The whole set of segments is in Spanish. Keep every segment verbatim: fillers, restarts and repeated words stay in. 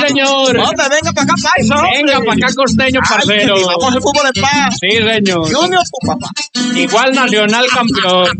señor. Hombre, venga para acá, paisa. Venga para acá, costeño, parcero. Ay, vamos al fútbol en paz. Sí, señor. Junior, tu papá. Igual Nacional campeón.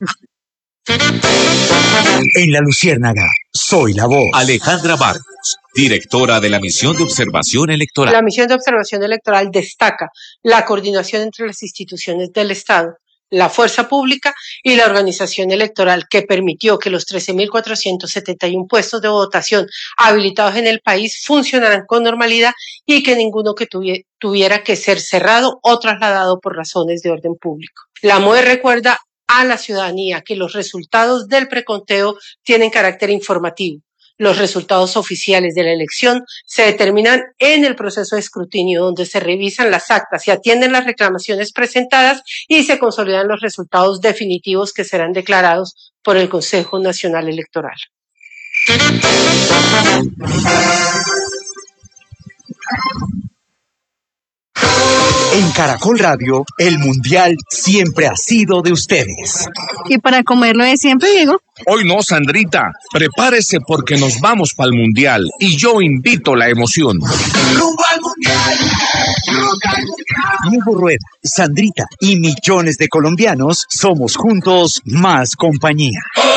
En La Luciérnaga, soy la voz. Alejandra Barcos, directora de la Misión de Observación Electoral. La Misión de Observación Electoral destaca la coordinación entre las instituciones del Estado, la fuerza pública y la organización electoral que permitió que los trece mil cuatrocientos setenta y uno puestos de votación habilitados en el país funcionaran con normalidad y que ninguno que tuvi- tuviera que ser cerrado o trasladado por razones de orden público. La M O E recuerda a la ciudadanía que los resultados del preconteo tienen carácter informativo. Los resultados oficiales de la elección se determinan en el proceso de escrutinio, donde se revisan las actas, se atienden las reclamaciones presentadas y se consolidan los resultados definitivos que serán declarados por el Consejo Nacional Electoral. En Caracol Radio, el Mundial siempre ha sido de ustedes. Y para comerlo de siempre, Diego. Hoy no, Sandrita. Prepárese porque nos vamos para el Mundial y yo invito la emoción. Rumbo al Mundial. Rumbo al Mundial. Diego Rueda, Sandrita y millones de colombianos somos juntos más compañía.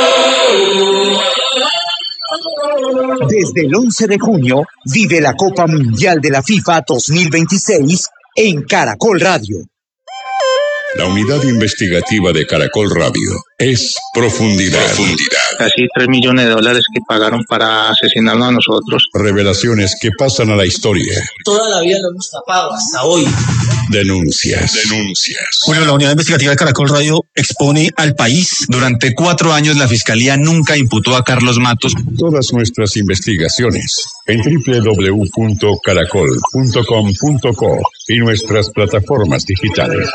Desde el once de junio, vive la Copa Mundial de la FIFA dos mil veintiséis en Caracol Radio. La unidad investigativa de Caracol Radio es Profundidad. Profundidad. Casi tres millones de dólares que pagaron para asesinarnos a nosotros. Revelaciones que pasan a la historia. Toda la vida lo hemos tapado, hasta hoy. Denuncias. Denuncias. Bueno, la unidad investigativa de Caracol Radio expone al país. Durante cuatro años la Fiscalía nunca imputó a Carlos Matos. Todas nuestras investigaciones en doble u doble u doble u punto caracol punto com punto co y nuestras plataformas digitales.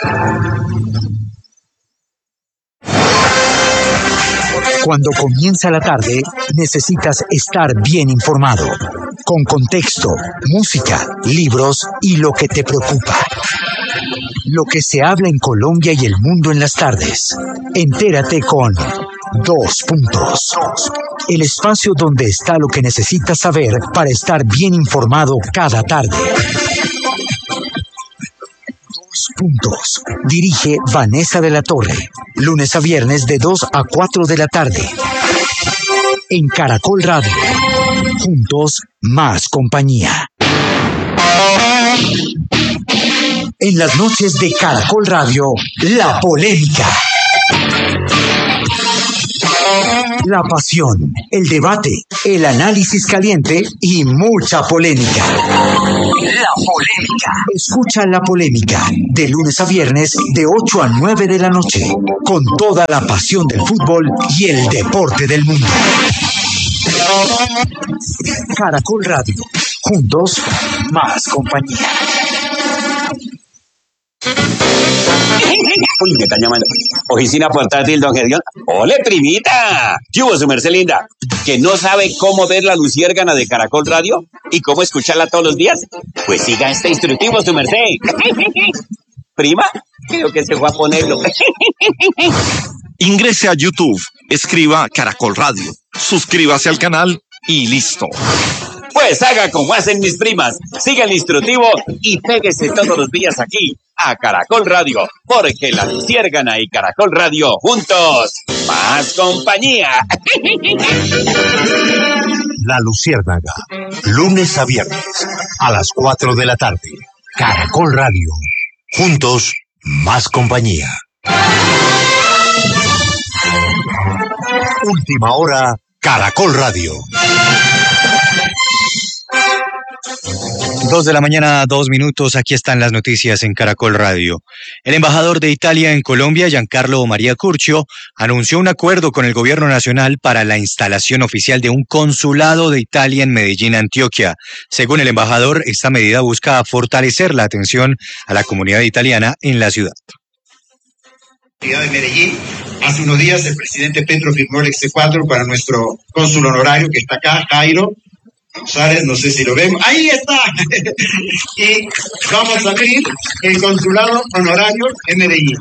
Cuando comienza la tarde, necesitas estar bien informado, con contexto, música, libros y lo que te preocupa. Lo que se habla en Colombia y el mundo en las tardes. Entérate con Dos Puntos. El espacio donde está lo que necesitas saber para estar bien informado cada tarde. Puntos. Dirige Vanessa de la Torre. Lunes a viernes de dos a cuatro de la tarde. En Caracol Radio. Juntos, más compañía. En las noches de Caracol Radio, la polémica. La pasión, el debate, el análisis caliente y mucha polémica. La polémica. Escucha La Polémica de lunes a viernes de ocho a nueve de la noche, con toda la pasión del fútbol y el deporte del mundo. Caracol Radio. Juntos, más compañía. Uy, me están llamando. Oficina portátil, don Gedión. ¡Ole, primita! ¿Qué hubo, su merced linda? ¿Que no sabe cómo ver la luciérgana de Caracol Radio? ¿Y cómo escucharla todos los días? Pues siga este instructivo, su merced. ¿Prima? Creo que se fue a ponerlo. Ingrese a YouTube, escriba Caracol Radio, suscríbase al canal y listo. Pues haga como hacen mis primas, siga el instructivo y péguese todos los días aquí a Caracol Radio, porque la luciérgana y Caracol Radio juntos, más compañía. La Luciérnaga, lunes a viernes a las cuatro de la tarde. Caracol Radio, juntos, más compañía. Última hora, Caracol Radio. Dos de la mañana, dos minutos, aquí están las noticias en Caracol Radio. El embajador de Italia en Colombia, Giancarlo María Curcio, anunció un acuerdo con el gobierno nacional para la instalación oficial de un consulado de Italia en Medellín, Antioquia. Según el embajador, esta medida busca fortalecer la atención a la comunidad italiana en la ciudad. De Medellín, hace unos días el presidente Petro firmó el exequatur para nuestro cónsul honorario que está acá, Jairo González, no sé si lo vemos. ¡Ahí está! Y vamos a abrir el consulado honorario en Medellín.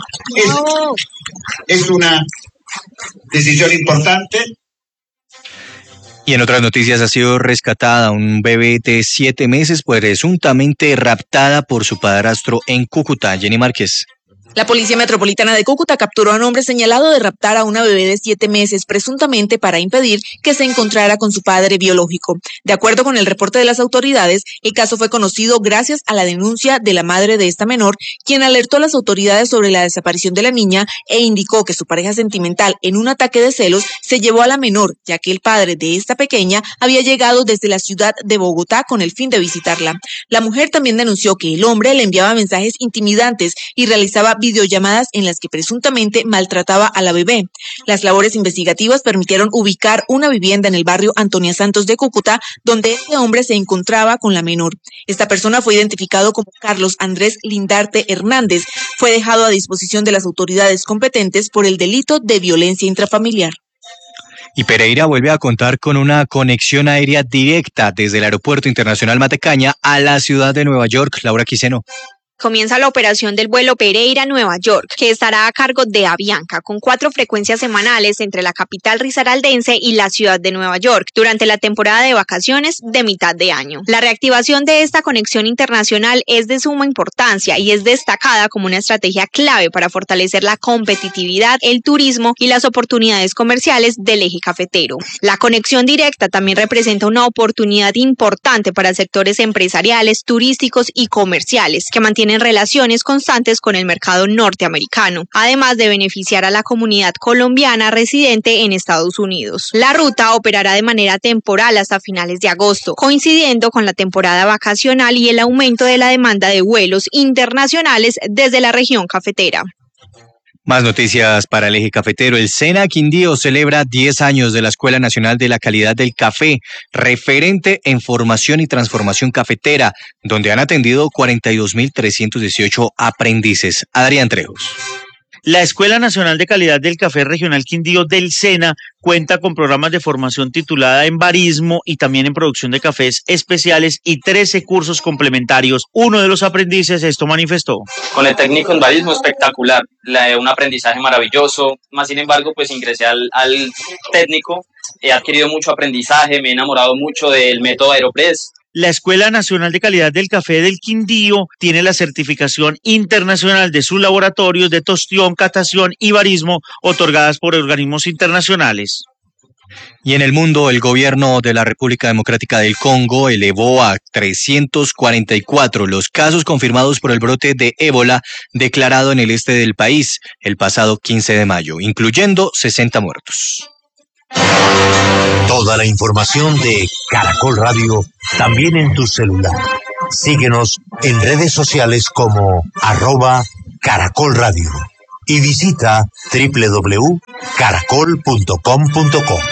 Es, es una decisión importante. Y en otras noticias ha sido rescatada un bebé de siete meses, pues presuntamente raptada por su padrastro en Cúcuta. Jenny Márquez. La Policía Metropolitana de Cúcuta capturó a un hombre señalado de raptar a una bebé de siete meses, presuntamente para impedir que se encontrara con su padre biológico. De acuerdo con el reporte de las autoridades, el caso fue conocido gracias a la denuncia de la madre de esta menor, quien alertó a las autoridades sobre la desaparición de la niña e indicó que su pareja sentimental, en un ataque de celos, se llevó a la menor, ya que el padre de esta pequeña había llegado desde la ciudad de Bogotá con el fin de visitarla. La mujer también denunció que el hombre le enviaba mensajes intimidantes y realizaba videollamadas en las que presuntamente maltrataba a la bebé. Las labores investigativas permitieron ubicar una vivienda en el barrio Antonia Santos de Cúcuta, donde este hombre se encontraba con la menor. Esta persona fue identificado como Carlos Andrés Lindarte Hernández. Fue dejado a disposición de las autoridades competentes por el delito de violencia intrafamiliar. Y Pereira vuelve a contar con una conexión aérea directa desde el Aeropuerto Internacional Matecaña a la ciudad de Nueva York. Laura Quiseno. Comienza la operación del vuelo Pereira-Nueva York, que estará a cargo de Avianca, con cuatro frecuencias semanales entre la capital risaraldense y la ciudad de Nueva York, durante la temporada de vacaciones de mitad de año. La reactivación de esta conexión internacional es de suma importancia y es destacada como una estrategia clave para fortalecer la competitividad, el turismo y las oportunidades comerciales del eje cafetero. La conexión directa también representa una oportunidad importante para sectores empresariales, turísticos y comerciales, que mantienen relaciones constantes con el mercado norteamericano, además de beneficiar a la comunidad colombiana residente en Estados Unidos. La ruta operará de manera temporal hasta finales de agosto, coincidiendo con la temporada vacacional y el aumento de la demanda de vuelos internacionales desde la región cafetera. Más noticias para el eje cafetero. El SENA Quindío celebra diez años de la Escuela Nacional de la Calidad del Café, referente en formación y transformación cafetera, donde han atendido cuarenta y dos mil trescientos dieciocho aprendices. Adrián Trejos. La Escuela Nacional de Calidad del Café Regional Quindío del SENA cuenta con programas de formación titulada en barismo y también en producción de cafés especiales y trece cursos complementarios. Uno de los aprendices esto manifestó. Con el técnico en barismo espectacular, la, un aprendizaje maravilloso, más sin embargo pues ingresé al, al técnico, he adquirido mucho aprendizaje, me he enamorado mucho del método Aeropress. La Escuela Nacional de Calidad del Café del Quindío tiene la certificación internacional de sus laboratorios de tostión, catación y barismo otorgadas por organismos internacionales. Y en el mundo, el gobierno de la República Democrática del Congo elevó a trescientos cuarenta y cuatro los casos confirmados por el brote de ébola declarado en el este del país el pasado quince de mayo, incluyendo sesenta muertos. Toda la información de Caracol Radio también en tu celular. Síguenos en redes sociales como arroba Caracol Radio y visita doble u doble u doble u punto caracol punto com punto co.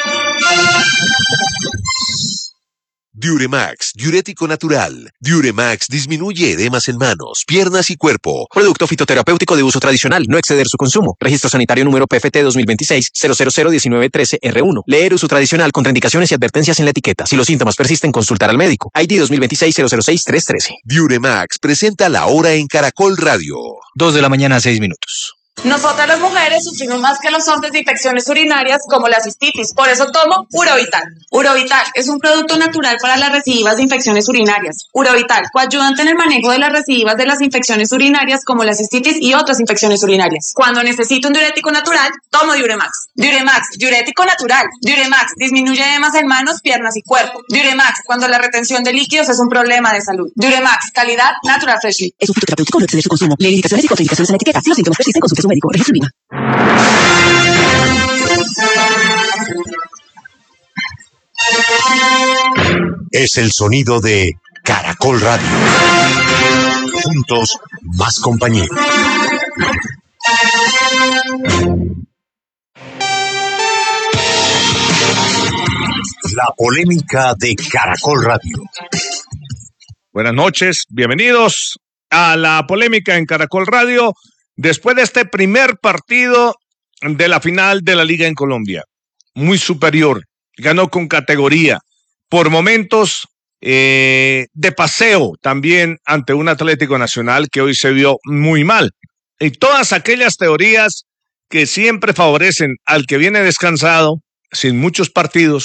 Diuremax, diurético natural. Diuremax disminuye edemas en manos, piernas y cuerpo. Producto fitoterapéutico de uso tradicional, no exceder su consumo. Registro sanitario número P F T dos mil veintiséis cero cero cero diecinueve trece R uno. Leer uso tradicional, contraindicaciones y advertencias en la etiqueta. Si los síntomas persisten, consultar al médico. I D dos mil veintiséis cero cero seis tres trece. Diuremax presenta la hora en Caracol Radio. Dos de la mañana, seis minutos. Nosotras las mujeres sufrimos más que los hombres de infecciones urinarias como la cistitis, por eso tomo Urovital. Urovital es un producto natural para las recidivas de infecciones urinarias. Urovital, coayudante en el manejo de las recidivas de las infecciones urinarias como la cistitis y otras infecciones urinarias. Cuando necesito un diurético natural, tomo Diuremax. Diuremax, diurético natural. Diuremax, disminuye edemas en manos, piernas y cuerpo. Diuremax, cuando la retención de líquidos es un problema de salud. Diuremax, calidad Natural Freshly. Es un fitoterapéutico, no exceder su consumo. Lee indicaciones y contraindicaciones en la etiqueta. Si los síntomas persisten, consulte a su médico. Insulina. Es el sonido de Caracol Radio. Juntos, más compañía. La polémica de Caracol Radio. Buenas noches, bienvenidos a la polémica en Caracol Radio. Después de este primer partido de la final de la Liga en Colombia, muy superior, ganó con categoría, por momentos eh, de paseo también ante un Atlético Nacional que hoy se vio muy mal. Y todas aquellas teorías que siempre favorecen al que viene descansado, sin muchos partidos,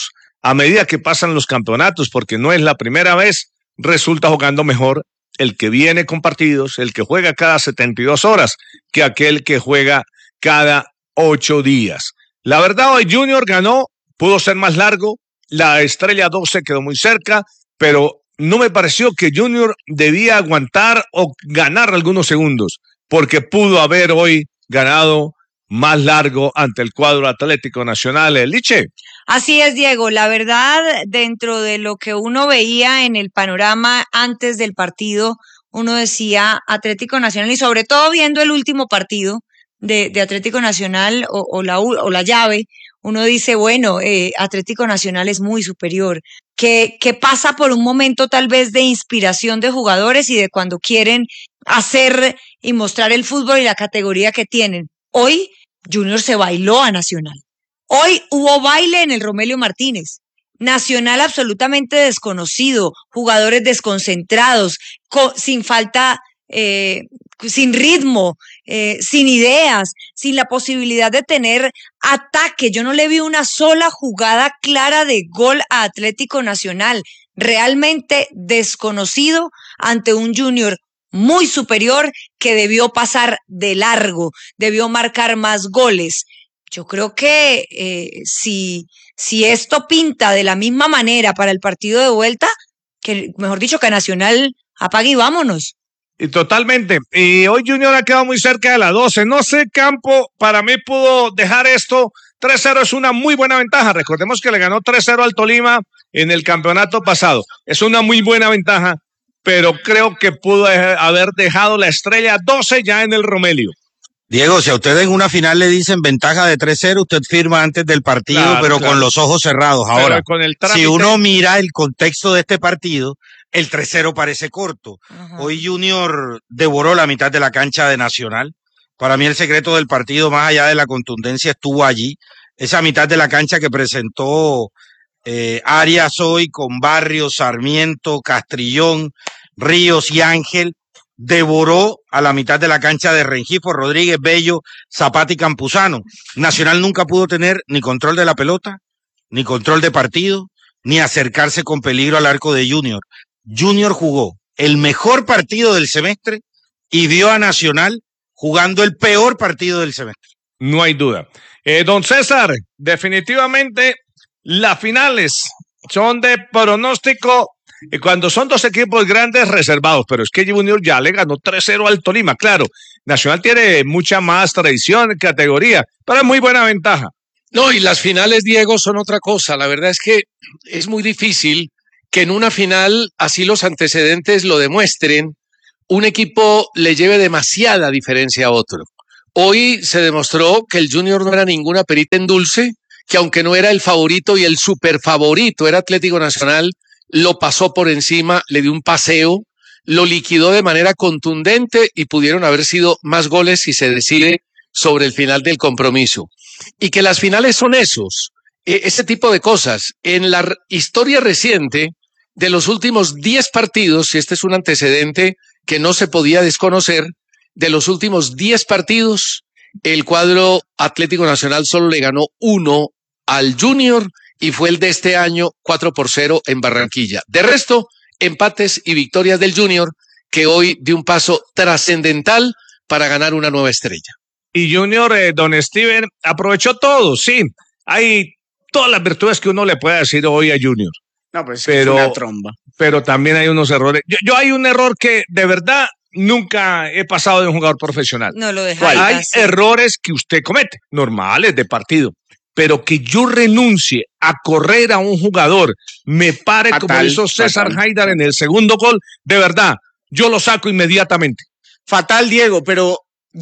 a medida que pasan los campeonatos, porque no es la primera vez, resulta jugando mejor el que viene con partidos, el que juega cada setenta y dos horas, que aquel que juega cada ocho días. La verdad, hoy Junior ganó, pudo ser más largo, la estrella doce quedó muy cerca, pero no me pareció que Junior debía aguantar o ganar algunos segundos, porque pudo haber hoy ganado más largo ante el cuadro Atlético Nacional. Liche. Así es, Diego. La verdad, dentro de lo que uno veía en el panorama antes del partido, uno decía Atlético Nacional, y sobre todo viendo el último partido de, de Atlético Nacional o, o, la, o la llave, uno dice, bueno, eh, Atlético Nacional es muy superior, que, que pasa por un momento tal vez de inspiración de jugadores y de cuando quieren hacer y mostrar el fútbol y la categoría que tienen. Hoy Junior se bailó a Nacional. Hoy hubo baile en el Romelio Martínez. Nacional absolutamente desconocido, jugadores desconcentrados, co- sin falta, eh, sin ritmo, eh, sin ideas, sin la posibilidad de tener ataque. Yo no le vi una sola jugada clara de gol a Atlético Nacional. Realmente desconocido ante un Junior muy superior que debió pasar de largo, debió marcar más goles. Yo creo que eh, si, si esto pinta de la misma manera para el partido de vuelta, que mejor dicho que Nacional apague y vámonos. Y totalmente. Y hoy Junior ha quedado muy cerca de la doce. No sé, Campo, para mí pudo dejar esto. tres cero es una muy buena ventaja. Recordemos que le ganó tres cero al Tolima en el campeonato pasado. Es una muy buena ventaja, pero creo que pudo haber dejado la estrella doce ya en el Romelio. Diego, si a usted en una final le dicen ventaja de tres cero, usted firma antes del partido, claro, pero claro, con los ojos cerrados. Ahora, con el trámite... si uno mira el contexto de este partido, el tres cero parece corto. Ajá. Hoy Junior devoró la mitad de la cancha de Nacional. Para mí el secreto del partido, más allá de la contundencia, estuvo allí. Esa mitad de la cancha que presentó eh, Arias hoy con Barrios, Sarmiento, Castrillón, Ríos y Ángel, devoró a la mitad de la cancha de Rengifo, Rodríguez, Bello, Zapata y Campuzano. Nacional nunca pudo tener ni control de la pelota, ni control de partido, ni acercarse con peligro al arco de Junior. Junior jugó el mejor partido del semestre y vio a Nacional jugando el peor partido del semestre. No hay duda. Eh, don César, definitivamente las finales son de pronóstico y cuando son dos equipos grandes reservados, pero es que Junior ya le ganó tres cero al Tolima. Claro, Nacional tiene mucha más tradición, categoría, pero es muy buena ventaja. No, y las finales, Diego, son otra cosa. La verdad es que es muy difícil que en una final, así los antecedentes lo demuestren, un equipo le lleve demasiada diferencia a otro. Hoy se demostró que el Junior no era ninguna perita en dulce, que aunque no era el favorito y el super favorito, era Atlético Nacional, lo pasó por encima, le dio un paseo, lo liquidó de manera contundente y pudieron haber sido más goles si se decide sobre el final del compromiso. Y que las finales son esos, eh, ese tipo de cosas. En la r- historia reciente de los últimos diez partidos, y este es un antecedente que no se podía desconocer, de los últimos diez partidos, el cuadro Atlético Nacional solo le ganó uno al Junior, y fue el de este año cuatro por cero en Barranquilla. De resto, empates y victorias del Junior, que hoy dio un paso trascendental para ganar una nueva estrella. Y Junior, eh, don Steven, aprovechó todo, sí. Hay todas las virtudes que uno le puede decir hoy a Junior. No, pues pero, es una tromba. Pero también hay unos errores. Yo, yo hay un error que de verdad nunca he pasado de un jugador profesional. No lo dejáis. Hay errores que usted comete, normales de partido. Pero que yo renuncie a correr a un jugador, me pare fatal, como hizo César fatal. Haidar en el segundo gol, de verdad, yo lo saco inmediatamente. Fatal, Diego, pero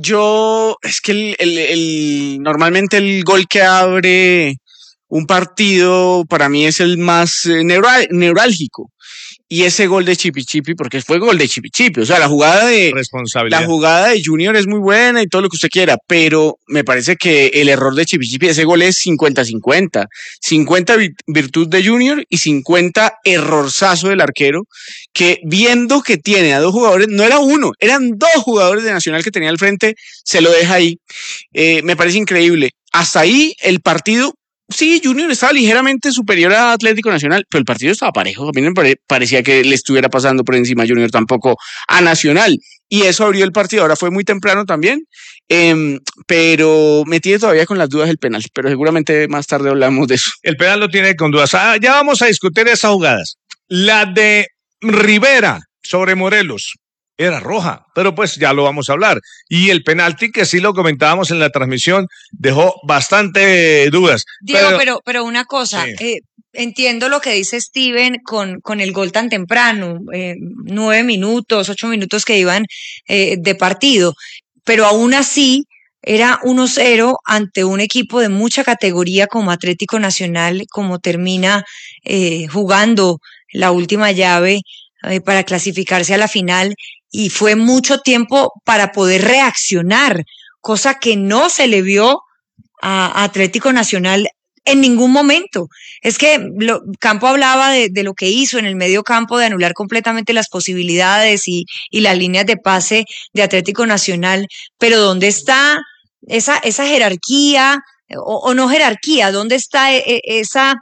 yo, es que el, el, el, normalmente el gol que abre un partido para mí es el más eh, neural, neurálgico. Y ese gol de Chipi Chipi, porque fue gol de Chipi Chipi, o sea, la jugada de la jugada de Junior es muy buena y todo lo que usted quiera, pero me parece que el error de Chipi Chipi, ese gol es cincuenta cincuenta, cincuenta virtud de Junior y cincuenta errorzazo del arquero, que viendo que tiene a dos jugadores, no era uno, eran dos jugadores de Nacional que tenía al frente, se lo deja ahí. Eh, me parece increíble. Hasta ahí el partido sí, Junior estaba ligeramente superior a Atlético Nacional, pero el partido estaba parejo. A mí me pare, parecía que le estuviera pasando por encima a Junior, tampoco a Nacional. Y eso abrió el partido. Ahora fue muy temprano también, eh, pero me tiene todavía con las dudas el penal. Pero seguramente más tarde hablamos de eso. El penal lo tiene con dudas. Ah, ya vamos a discutir esas jugadas. La de Rivera sobre Morelos era roja, pero pues ya lo vamos a hablar. Y el penalti, que sí lo comentábamos en la transmisión, dejó bastante dudas. Diego, pero, pero, pero una cosa, sí. eh, entiendo lo que dice Steven con, con el gol tan temprano, eh, nueve minutos, ocho minutos que iban eh, de partido, pero aún así era uno cero ante un equipo de mucha categoría como Atlético Nacional, como termina eh, jugando la última llave eh, para clasificarse a la final. Y fue mucho tiempo para poder reaccionar, cosa que no se le vio a Atlético Nacional en ningún momento. Es que lo, Campo hablaba de, de lo que hizo en el medio campo, de anular completamente las posibilidades y, y las líneas de pase de Atlético Nacional, pero ¿dónde está esa, esa jerarquía? O, o no jerarquía, ¿dónde está e, e, esa?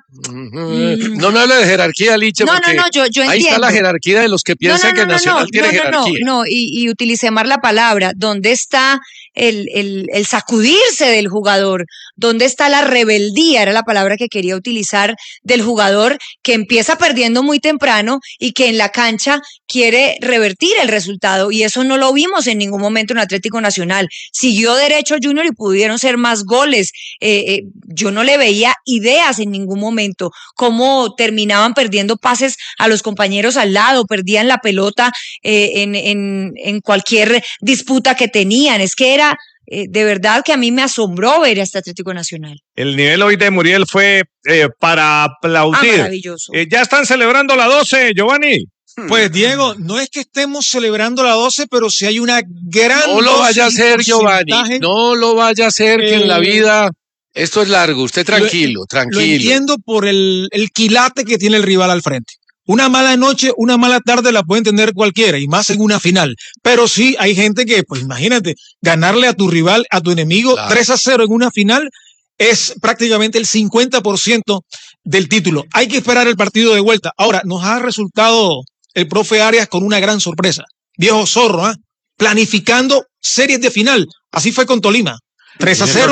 Mm, no me habla de jerarquía, Liche, no, porque no, no, yo, yo ahí entiendo. está la jerarquía de los que piensan no, no, no, que Nacional no, tiene no, no, jerarquía. No, no, y, y utilicé mal la palabra. ¿Dónde está el, el, el sacudirse del jugador? ¿Dónde está la rebeldía? Era la palabra que quería utilizar, del jugador que empieza perdiendo muy temprano y que en la cancha quiere revertir el resultado, y eso no lo vimos en ningún momento en Atlético Nacional. Siguió derecho Junior y pudieron ser más goles. Eh, eh, yo no le veía ideas en ningún momento, cómo terminaban perdiendo pases a los compañeros al lado, perdían la pelota eh, en, en, en cualquier disputa que tenían. Es que era eh, de verdad que a mí me asombró ver a este Atlético Nacional. El nivel hoy de Muriel fue eh, para aplaudir. Ah, maravilloso. Eh, ya están celebrando la doce, Giovanni. Pues Diego, no es que estemos celebrando la doce, pero sí hay una gran... No lo vaya a hacer, Giovanni, no lo vaya a hacer, que eh, en la vida esto es largo, usted tranquilo, lo, tranquilo. Lo entiendo por el, el quilate que tiene el rival al frente. Una mala noche, una mala tarde la puede entender cualquiera, y más en una final. Pero sí hay gente que, pues imagínate, ganarle a tu rival, a tu enemigo, claro, tres a cero en una final es prácticamente el cincuenta por ciento del título. Hay que esperar el partido de vuelta. Ahora, nos ha resultado el profe Arias con una gran sorpresa. Viejo zorro, ¿eh? Planificando series de final. Así fue con Tolima. tres a cero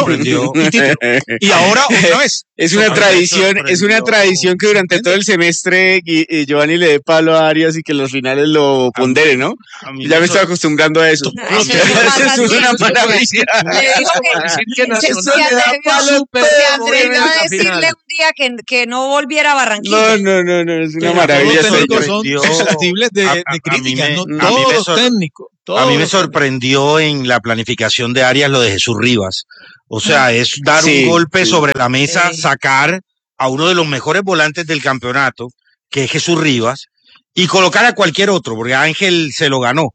y, y ahora otra vez. Es una tradición, es una tradición que durante todo el semestre y, y Giovanni le dé palo a Arias y que en los finales lo pondere, ¿no? Ya me estoy acostumbrando a eso. No, eso es una maravilla. Le digo que, que se, se atrevió a decirle un día que, que no volviera a Barranquilla. No, no, no, no, es una maravilla. Los técnicos son susceptibles de, de críticas, no todos los técnicos. A mí me sorprendió en la planificación de Arias lo de Jesús Rivas. O sea, es dar sí, un golpe sí. sobre la mesa, sí. sacar a uno de los mejores volantes del campeonato, que es Jesús Rivas, y colocar a cualquier otro, porque Ángel se lo ganó.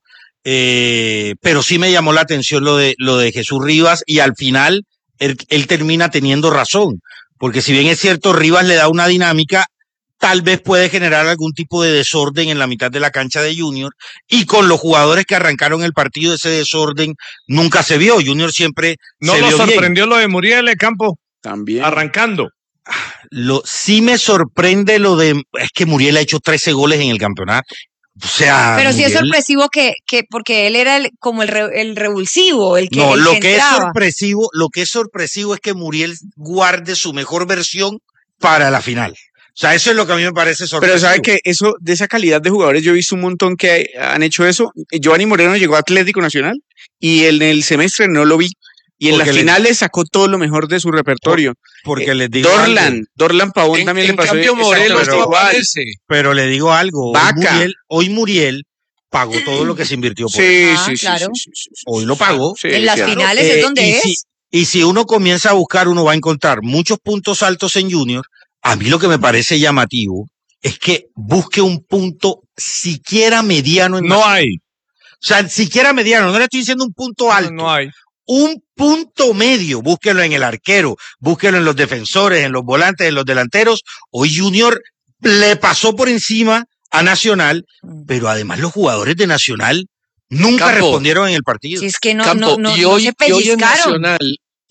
Eh, pero sí me llamó la atención lo de, lo de Jesús Rivas, y al final él, él termina teniendo razón, porque si bien es cierto, Rivas le da una dinámica, tal vez puede generar algún tipo de desorden en la mitad de la cancha de Junior, y con los jugadores que arrancaron el partido, ese desorden nunca se vio. Junior siempre ¿No se lo vio sorprendió bien. Lo de Muriel de Campo? También. Arrancando. Lo, sí me sorprende lo de... Es que Muriel ha hecho trece goles en el campeonato. O sea, pero Muriel, sí es sorpresivo que, que porque él era el, como el, re, el revulsivo, el que No, el lo que, que entraba. es sorpresivo, lo que es sorpresivo es que Muriel guarde su mejor versión para la final. O sea, eso es lo que a mí me parece sorpresivo. Pero sabe que eso, de esa calidad de jugadores, yo he visto un montón que han hecho eso. Giovanni Moreno llegó a Atlético Nacional y en el semestre no lo vi. Y en porque las finales le... sacó todo lo mejor de su repertorio. Por, porque eh, les digo Dorlan, algo. Dorlan Pavón en, también en le pasó. Cambio Moreno pero, igual. pero le digo algo. Vaca. Hoy Muriel, hoy Muriel pagó todo lo que se invirtió por sí, él. Ah, sí, claro. sí, sí, sí, sí. Hoy lo pagó. Sí, en las claro. finales Eh, es donde y es. Si, y si uno comienza a buscar, uno va a encontrar muchos puntos altos en Junior. A mí lo que me parece llamativo es que busque un punto siquiera mediano en No Nacional. hay. O sea, siquiera mediano, no le estoy diciendo un punto alto. No, no hay. Un punto medio, búsquelo en el arquero, búsquelo en los defensores, en los volantes, en los delanteros. Hoy Junior le pasó por encima a Nacional, pero además los jugadores de Nacional nunca Campo. respondieron en el partido. Si es que no, Campo, no, no, y no hoy, se y hoy en pellizcaron. Nacional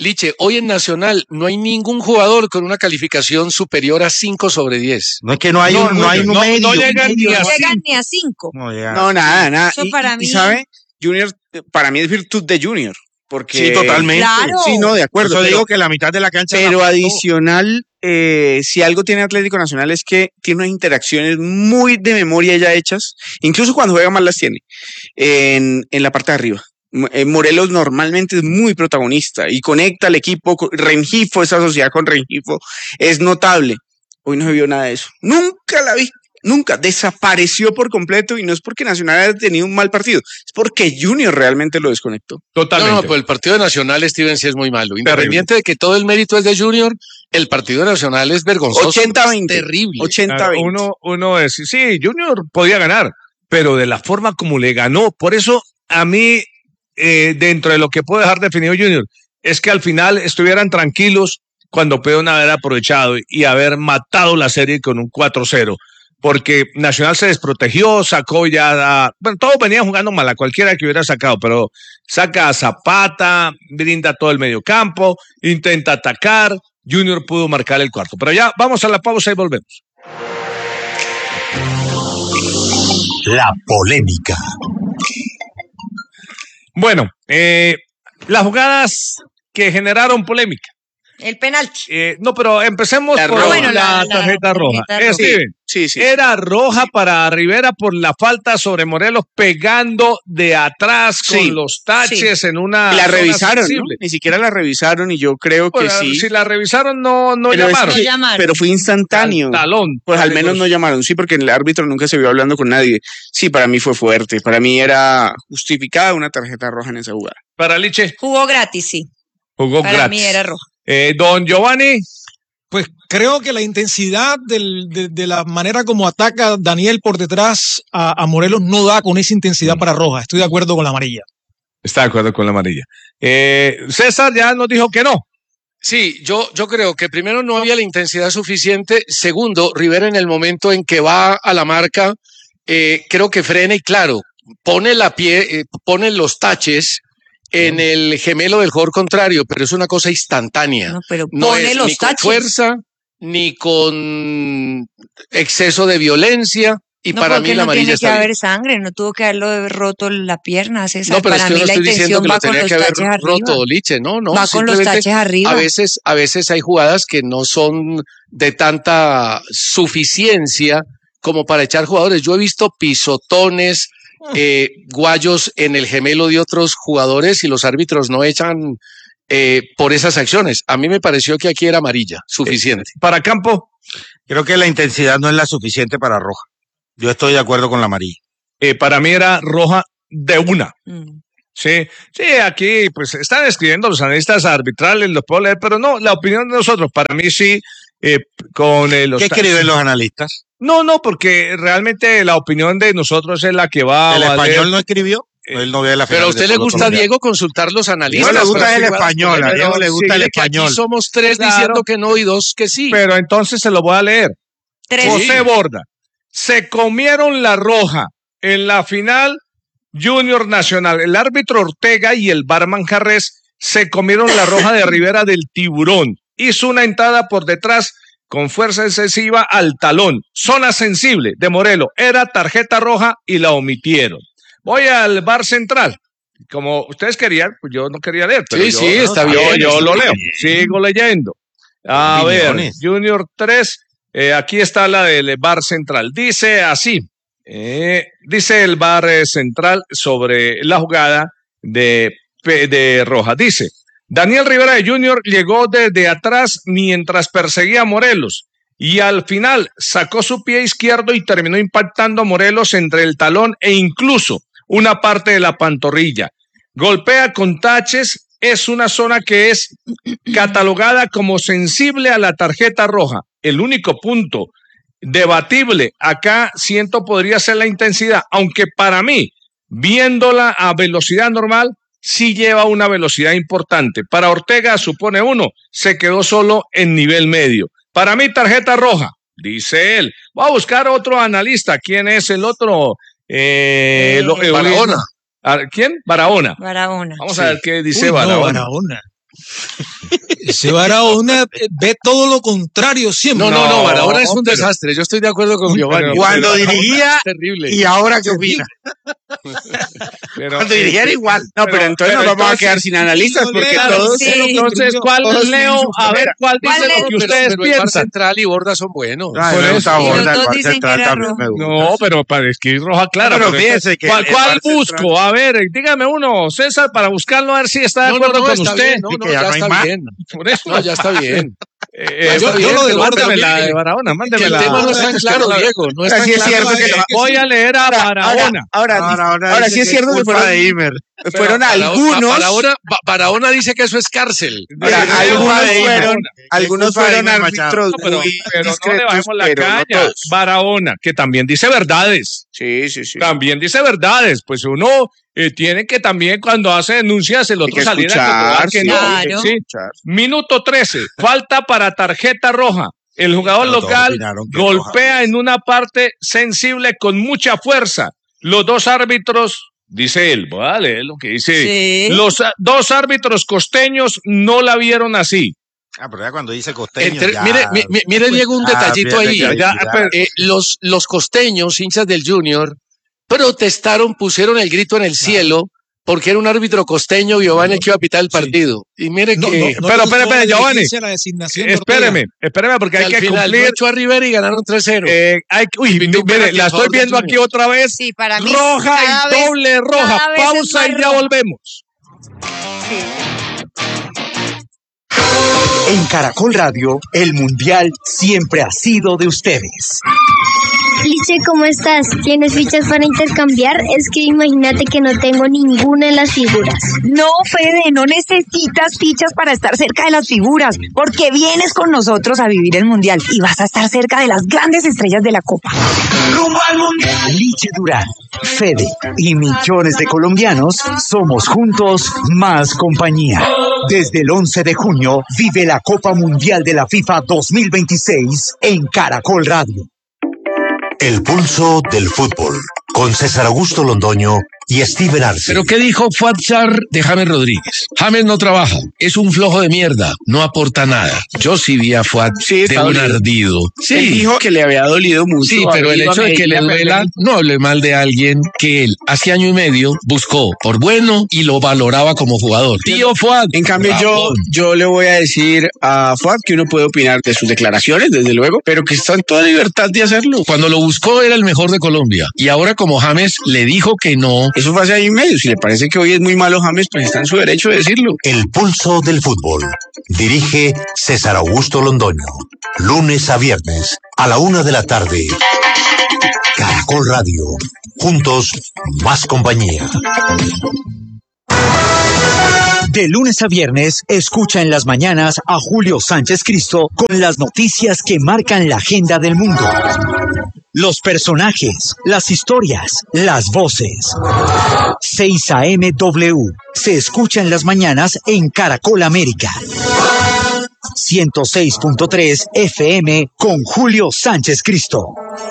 Liche, hoy en Nacional no hay ningún jugador con una calificación superior a cinco sobre diez. No es que no hay no, un, no, no hay un no, medio. no llegan ni a cinco. No, no, nada, nada. Eso y, para y, mí... ¿sabe? Junior, para mí es virtud de Junior. Porque, sí, totalmente. Claro. Sí, no, de acuerdo. Yo pero, digo que la mitad de la cancha. Pero la adicional, eh, si algo tiene Atlético Nacional es que tiene unas interacciones muy de memoria ya hechas. Incluso cuando juega mal las tiene. En, en la parte de arriba. Morelos normalmente es muy protagonista y conecta al equipo. Rengifo, esa sociedad con Rengifo es notable. Hoy no se vio nada de eso. Nunca la vi. Nunca. Desapareció por completo y no es porque Nacional haya tenido un mal partido. Es porque Junior realmente lo desconectó. Totalmente. No, no, pero el partido de Nacional, Steven, sí es muy malo. Independiente de que todo el mérito es de Junior, el partido de Nacional es vergonzoso. ochenta veinte. Terrible. ochenta veinte. Uno, uno es, sí, Junior podía ganar, pero de la forma como le ganó. Por eso a mí... Eh, dentro de lo que puedo dejar definido Junior, es que al final estuvieran tranquilos cuando pudieron haber aprovechado y haber matado la serie con un cuatro cero, porque Nacional se desprotegió, sacó ya, a, bueno, todos venían jugando mal, a cualquiera que hubiera sacado, pero saca a Zapata, brinda todo el medio campo, intenta atacar, Junior pudo marcar el cuarto, pero ya vamos a la pausa y volvemos. La polémica. Bueno, eh, las jugadas que generaron polémica. El penalti. Eh, no, pero empecemos La por roja. la, Bueno, la- la tarjeta roja. tarjeta Eh, roja. Steven, Sí, sí. era roja para Rivera por la falta sobre Morelos pegando de atrás con Sí, los taches en una Y la zona revisaron, ¿no? sensible. Ni siquiera la revisaron y yo creo que Bueno, sí. Si la revisaron, no, no pero, es llamaron. que- No llamaron. pero fue instantáneo. Al talón. Pues al Vale, menos pues. no llamaron, sí, porque el árbitro nunca se vio hablando con nadie. Sí, para mí fue fuerte. Para mí era justificada una tarjeta roja en esa jugada. Para Liche, Jugó gratis, sí. jugó Para gratis. mí era roja. Eh, don Giovanni, Pues creo que la intensidad del- de, de la manera como ataca Daniel por detrás a, a Morelos no da con esa intensidad para roja. Estoy de acuerdo con la amarilla. está de acuerdo con la amarilla. Eh, César ya nos dijo que no. Sí, yo, yo creo que primero no había la intensidad suficiente. Segundo, Rivera en el momento en que va a la marca, eh, creo que frena y claro, pone la pie, eh, pone los taches en el gemelo del jugador contrario, pero es una cosa instantánea. No, pero No pone es los ni con taches. fuerza, ni con exceso de violencia. Y No, para porque mí la no amarilla tiene que está bien. haber sangre, no tuvo que haberlo roto la pierna, César. No, pero Para es que mí yo no la estoy diciendo intención que va lo con tenía los que haber taches arriba. roto, Liche, no, no. Va con los simplemente taches arriba. A veces, a veces hay jugadas que no son de tanta suficiencia como para echar jugadores. Yo he visto pisotones, eh, guayos en el gemelo de otros jugadores y los árbitros no echan eh, por esas acciones. A mí me pareció que aquí era amarilla, suficiente. Para Campo, Creo que la intensidad no es la suficiente para roja. Yo estoy de acuerdo con la amarilla. eh, para mí era roja de una. Mm. Sí, sí, aquí pues están escribiendo los analistas arbitrales, los puedo leer, pero no, la opinión de nosotros, para mí sí, eh, con eh, los... ¿Qué escriben los analistas? No, no, porque realmente la opinión de nosotros es la que va ¿El a valer. español no escribió? Él no ve la Pero final a usted de le fútbol gusta, colombiano. Diego, consultar los analistas. No le gusta para el jugar- español, a pero Diego le gusta el sí, que aquí español. somos tres Claro. diciendo que no y dos que sí. Pero entonces se lo voy a leer. Tres. José Sí. Borda, se comieron la roja en la final Junior Nacional. El árbitro Ortega y el barman Jarrés se comieron la roja de Rivera del Tiburón. Hizo una entrada por detrás con fuerza excesiva al talón. Zona sensible de Morelos. Era tarjeta roja y la omitieron. Voy al bar central. Como ustedes querían, pues yo no quería leer. Pero Sí, yo, sí, está yo- bien, Yo, está lo leo. bien. Sigo leyendo. A ver, Opiniones. Junior tres. Eh, aquí está la del bar central. Dice así. eh, dice el bar eh, central sobre la jugada de, Pe- de Roja. Dice, Daniel Rivera de Junior llegó desde atrás mientras perseguía a Morelos y al final sacó su pie izquierdo y terminó impactando a Morelos entre el talón e incluso una parte de la pantorrilla. Golpea con taches, es una zona que es catalogada como sensible a la tarjeta roja. El único punto debatible acá siento podría ser la intensidad, aunque para mí, viéndola a velocidad normal, sí lleva una velocidad importante. Para Ortega supone uno, se quedó solo en nivel medio. Para mí tarjeta roja, dice él. Voy a buscar otro analista. ¿Quién es el otro? Eh, Eh, lo- eh, Barahona. ¿A ¿Quién? Barahona. Barahona. Vamos Sí. a ver qué dice Uy, no, Barahona. Barahona. Ese Barahona ve todo lo contrario siempre. No, no, no, Barahona es un pero, desastre. Yo estoy de acuerdo con Giovanni. Cuando pero, dirigía, terrible. ¿Y ahora qué opina? Pero, cuando dirigía era igual. No, pero, pero entonces pero nos vamos entonces, a quedar sin analistas porque claro, todos... Sí. Entonces, ¿cuál todos Leo? A ver, ¿cuál dice lo que ustedes pero, pero piensan? El Central y Borda son buenos. Ay, Por eso. Borda, el Central también me gusta. No, pero para escribir roja clara. No, pero fíjese que ¿Cuál, cuál busco? A ver, dígame uno, César, para buscarlo a ver si está de acuerdo con usted. No, no, ya está bien. Por eso. No, ya está bien. Eh, yo, yo lo de mándemela de Barahona, mándemela. El tema no es tan claro, Diego. No es tan sí claro. Es cierto que que voy a leer a Barahona. Ahora, ahora, ahora, ahora sí es cierto que fueron, de Imer. fueron Pero, algunos. Barahona, Barahona dice que eso es cárcel. Ahora, sí, algunos fueron, algunos fueron árbitros. No, pero, pero no le bajemos la caña. No Barahona, que también dice verdades. Sí, sí, sí. También dice verdades. Pues uno eh, tiene que también, cuando hace denuncias, el otro salir a comprobar que no. Claro. Sí. Minuto trece. Falta para tarjeta roja. El jugador no, local golpea roja. en una parte sensible con mucha fuerza. Los dos árbitros, dice él, vale, es lo que dice. Sí. Los dos árbitros costeños no la vieron así. Ah, pero ya cuando dice costeño. Entre, ya, mire, mire, mire pues, Diego, un detallito ah, ahí. Ya, ya, ya. Eh, los, los costeños, hinchas del Junior, protestaron, pusieron el grito en el cielo. Porque era un árbitro costeño, Giovanni, que iba a pitar el partido. Sí. Y mire no, que... No, no, pero, espere, espere, Giovanni. Espéreme, espéreme, porque hay que final cumplir... echó a River y ganaron tres cero. Eh, hay, uy, mire, la estoy viendo aquí otra vez. Sí, para mí roja y doble vez, roja. Pausa y ya roja. volvemos. En Caracol Radio, el Mundial siempre ha sido de ustedes. Liche, ¿cómo estás? ¿Tienes fichas para intercambiar? Es que imagínate que no tengo ninguna en las figuras. No, Fede, no necesitas fichas para estar cerca de las figuras, porque vienes con nosotros a vivir el Mundial y vas a estar cerca de las grandes estrellas de la Copa. ¡Rumbo al Mundial! Liche Durán, Fede y millones de colombianos somos juntos más compañía. Desde el once de junio vive la Copa Mundial de la FIFA dos mil veintiséis en Caracol Radio. El pulso del fútbol, con César Augusto Londoño y Steven Arce. ¿Pero qué dijo Fuatzar de James Rodríguez? James no trabaja, es un flojo de mierda, no aporta nada. Yo sí vi a Fuat sí, de un ardido. Sí. Él dijo que le había dolido mucho. Sí, pero el hecho de que le duela, no hable mal de alguien que él hace año y medio buscó por bueno y lo valoraba como jugador. Tío Fuat. En cambio yo, yo le voy a decir a Fuat que uno puede opinar de sus declaraciones, desde luego, pero que está en toda libertad de hacerlo. Cuando lo buscó era el mejor de Colombia y ahora como James le dijo que no. Eso fue hace año y medio. Si le parece que hoy es muy malo James, pues está en su derecho de decirlo. El pulso del fútbol. Dirige César Augusto Londoño. Lunes a viernes a la una de la tarde. Caracol Radio. Juntos, más compañía. De lunes a viernes, escucha en las mañanas a Julio Sánchez Cristo con las noticias que marcan la agenda del mundo. Los personajes, las historias, las voces. seis A M W se escucha en las mañanas en Caracol América. ciento seis punto tres F M con Julio Sánchez Cristo.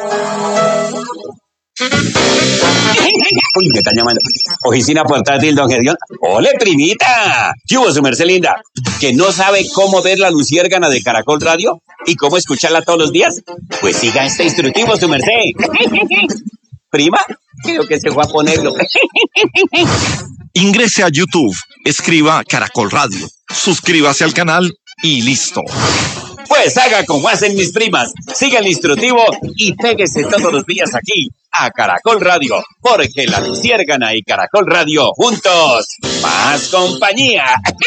Uy, me están llamando. Oficina portátil, don Gedión. ¡Ole, primita! ¿Qué hubo, su merced linda? ¿Que no sabe cómo ver la luciérgana de Caracol Radio? ¿Y cómo escucharla todos los días? Pues siga este instructivo, su merced. ¿Prima? Creo que se fue a ponerlo. Ingrese a YouTube, escriba Caracol Radio, suscríbase al canal y listo. Pues haga como hacen mis primas, siga el instructivo y péguese todos los días aquí, a Caracol Radio, porque la luciérgana y Caracol Radio, juntos, más compañía.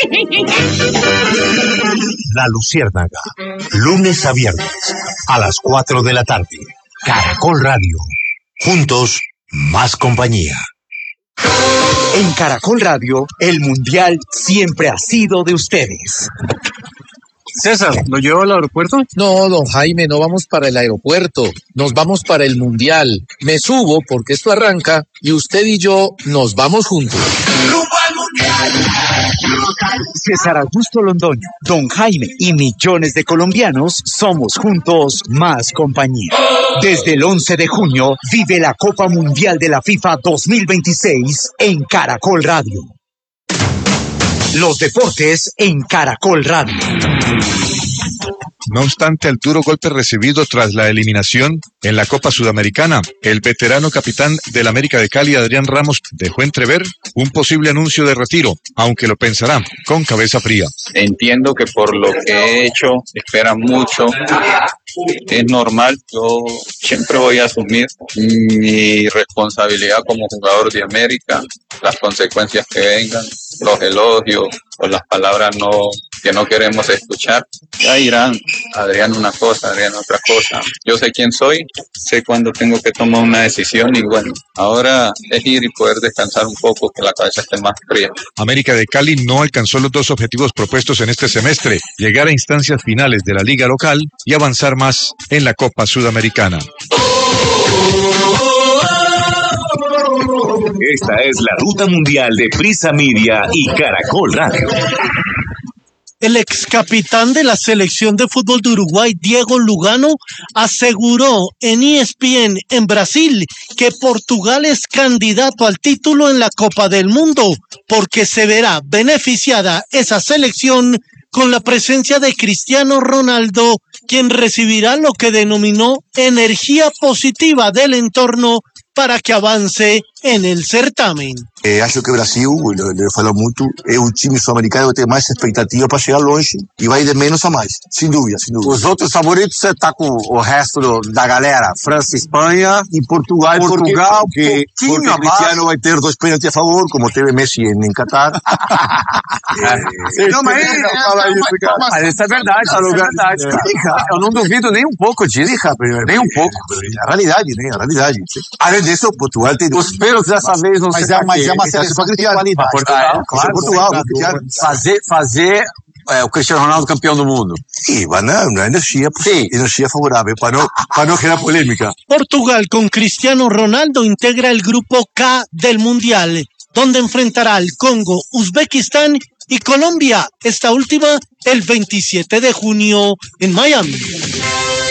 La Luciérnaga, lunes a viernes, a las cuatro de la tarde, Caracol Radio, juntos, más compañía. En Caracol Radio, el Mundial siempre ha sido de ustedes. César, ¿lo llevo al aeropuerto? No, don Jaime, no vamos para el aeropuerto, nos vamos para el Mundial. Me subo porque esto arranca y usted y yo nos vamos juntos. ¡Rumbo al Mundial! César Augusto Londoño, don Jaime y millones de colombianos somos juntos más compañía. Desde el once de junio vive la Copa Mundial de la FIFA dos mil veintiséis en Caracol Radio. Los deportes en Caracol Radio. No obstante el duro golpe recibido tras la eliminación en la Copa Sudamericana, el veterano capitán del América de Cali, Adrián Ramos, dejó entrever un posible anuncio de retiro, aunque lo pensará con cabeza fría. Entiendo que por lo que he hecho esperan mucho, es normal, yo siempre voy a asumir mi responsabilidad como jugador de América, las consecuencias que vengan, los elogios o las palabras no que no queremos escuchar. Ya dirán, Adrián una cosa, Adrián otra cosa. Yo sé quién soy, sé cuándo tengo que tomar una decisión y bueno, ahora es ir y poder descansar un poco, que la cabeza esté más fría. América de Cali no alcanzó los dos objetivos propuestos en este semestre, llegar a instancias finales de la liga local y avanzar más en la Copa Sudamericana. Esta es la ruta mundial de Prisa Media y Caracol Radio. El ex capitán de la selección de fútbol de Uruguay, Diego Lugano, aseguró en E S P N en Brasil que Portugal es candidato al título en la Copa del Mundo, porque se verá beneficiada esa selección con la presencia de Cristiano Ronaldo, quien recibirá lo que denominó energía positiva del entorno para que avance en el certamen. É, acho que o Brasil, ele falou muito, é um time sul-americano que tem mais expectativa para chegar longe e vai de menos a mais, sem dúvida, sem dúvida. Os outros favoritos, você tá com o resto do, da galera, França, Espanha e Portugal, Portugal, porque, porque, porque Cristiano vai ter dois pênaltis a favor, como teve Messi em, em Qatar. é, não, mas, é, não fala isso, cara. Mas isso é verdade, isso é verdade, cara. Eu não duvido nem um pouco disso, nem um pouco. A realidade, né? A realidade. Além disso, Portugal tem... Os pênaltis dessa vez não sei. Mas é uma seleção de qualidade. Portugal, ah, claro, Portugal, Portugal. Fazer, fazer é, o Cristiano Ronaldo campeão do mundo. Sim, vai na, na energia, sim. Energia favorável, para não, para não gerar polêmica. Portugal con Cristiano Ronaldo integra el grupo K del Mundial, donde enfrentará al Congo, Uzbekistán y Colombia, esta última el veintisiete de junio en Miami.